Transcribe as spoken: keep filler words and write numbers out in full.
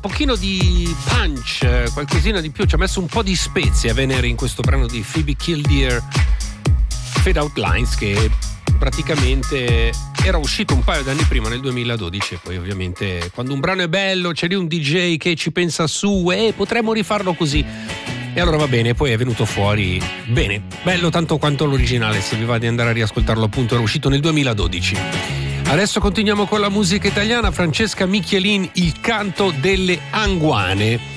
pochino di punch, qualcosina di più, ci ha messo un po' di spezie a venire in questo brano di Phoebe Killdeer, Fade Out Lines, che praticamente era uscito un paio d'anni prima, nel duemiladodici, e poi ovviamente quando un brano è bello c'è lì un D J che ci pensa su e potremmo rifarlo così, e allora va bene, poi è venuto fuori bene, bello tanto quanto l'originale. Se vi va di andare a riascoltarlo, appunto era uscito nel duemiladodici. Adesso continuiamo con la musica italiana. Francesca Michelin, Il canto delle anguane.